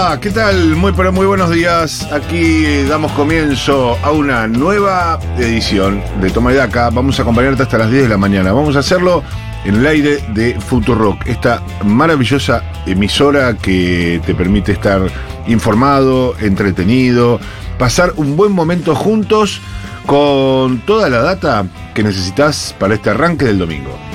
Hola, ¿qué tal? Muy buenos días. Aquí damos comienzo a una nueva edición de Toma y Daca. Vamos a acompañarte hasta las 10 de la mañana. Vamos a hacerlo en el aire de Futurock, esta maravillosa emisora que te permite estar informado, entretenido, pasar un buen momento juntos con toda la data que necesitas para este arranque del domingo.